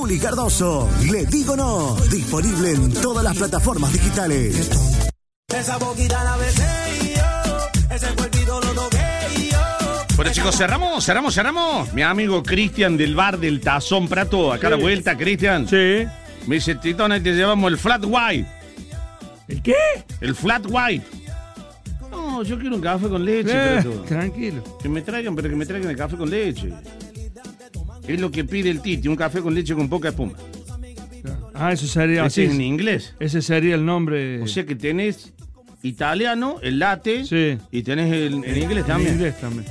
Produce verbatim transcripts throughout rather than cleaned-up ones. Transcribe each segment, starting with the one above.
Juli Cardoso. Le digo no. Disponible en todas las plataformas digitales. Esa boquita la besé yo, ese cuerpito lo toqué yo. Bueno, chicos, cerramos, cerramos, cerramos. Mi amigo Cristian del bar del Tazón Prato, acá a la vuelta, Cristian. Sí. Me dice, Titón, te llevamos el flat white. ¿El qué? El flat white. No, yo quiero un café con leche, Eh, Prato. tranquilo. Que me traigan, pero que me traigan el café con leche. Es lo que pide el Titi, un café con leche con poca espuma. Ah, eso sería Ese así. es en inglés. Ese sería el nombre. O sea que tenés italiano, el latte, Sí. y tenés el en inglés también. En inglés también.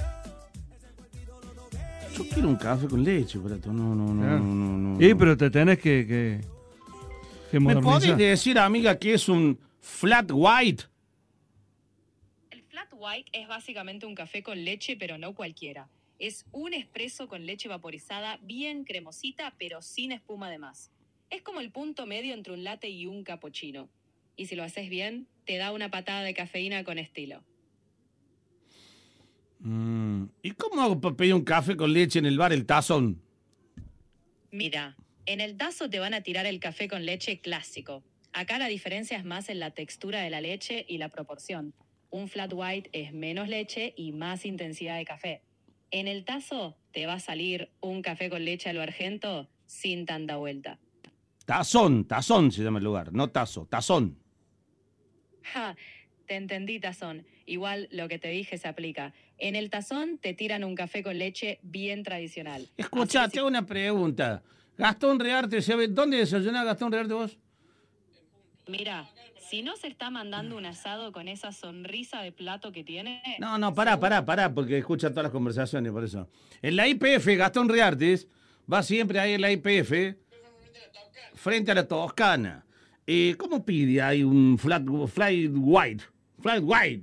Yo quiero un café con leche, Prato. No, no, no, Claro. no, no, no. Y no. pero te tenés que, que, que ¿Me modernizar. podés decir, amiga, que es un flat white? El flat white es básicamente un café con leche, pero no cualquiera. Es un espresso con leche vaporizada bien cremosita, pero sin espuma de más. Es como el punto medio entre un latte y un cappuccino. Y si lo haces bien, te da una patada de cafeína con estilo. Mm. ¿Y cómo hago para pedir un café con leche en el bar El Tazón? Mira, en el tazo te van a tirar el café con leche clásico. Acá la diferencia es más en la textura de la leche y la proporción. Un flat white es menos leche y más intensidad de café. En el tazo te va a salir un café con leche a lo argento sin tanta vuelta. Tazón, Tazón se llama el lugar, no tazo, Tazón. Ja, te entendí, tazón. Igual lo que te dije se aplica. En el tazón te tiran un café con leche bien tradicional. Escucha, Así te hago una pregunta. Gastón Rearte, ¿sabe dónde desayunaba Gastón Rearte vos? que- Mira, si no se está mandando un asado con esa sonrisa de plato que tiene... No, no, pará, pará, pará, porque escucha todas las conversaciones, por eso. En la I P F, Gastón Reartes va siempre ahí en la I P F, frente a la Toscana. Eh, ¿Cómo pide ahí un flat, flat white? Flat white.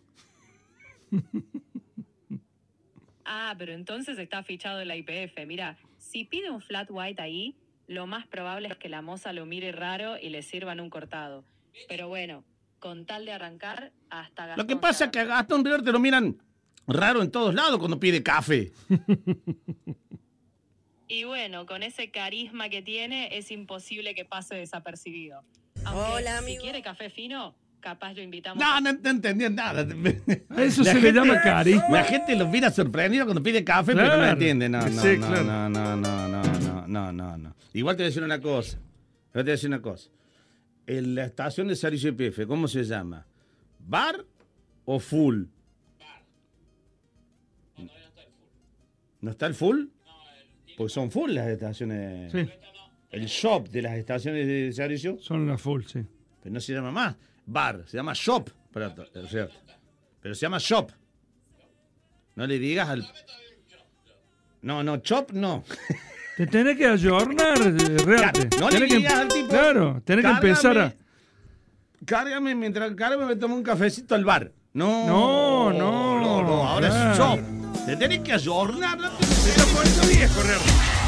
Ah, pero entonces está fichado en la I P F. Mira, si pide un flat white ahí, lo más probable es que la moza lo mire raro y le sirvan un cortado. Pero bueno, con tal de arrancar, hasta Gastón... Lo que pasa es que a Gastón Rearte lo miran raro en todos lados cuando pide café. Y bueno, con ese carisma que tiene, es imposible que pase desapercibido. Aunque, Hola, si amigo. quiere café fino, capaz lo invitamos... No, a- no, no entendí nada. A eso se le llama carisma. La gente lo mira sorprendido cuando pide café, pero no Claro. entiende. No, no, Sí, no, claro. no, no, no, no, no, no, no, no. Igual te voy a decir una cosa. Igual te voy a decir una cosa. En la estación de servicio I P F, ¿cómo se llama? ¿Bar o full? ¿No está el full? Porque son full las estaciones. Sí, El shop de las estaciones de servicio, son las full, sí. pero no se llama más bar, se llama shop. Pero, pero, pero se llama shop. No le digas al... No, no, shop no. Te tenés que ayornar, eh, Rearte. No le Tenés que- digas al tipo... Claro, tenés que empezar a... Cárgame, mientras cárgame me tomo un cafecito al bar. No, No, no, no, no, ahora claro. es shop. Te tenés que ayornar. No te... Pero por eso viejo, Rearte.